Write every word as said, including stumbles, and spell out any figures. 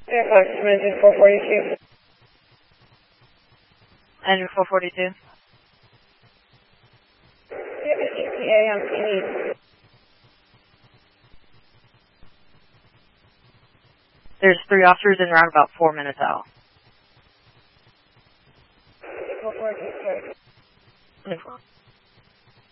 Airfox, engine four forty-two. Engine four forty-two. Yeah, it's E T A on speed. There's three officers in around about four minutes out. four forty-two, sir.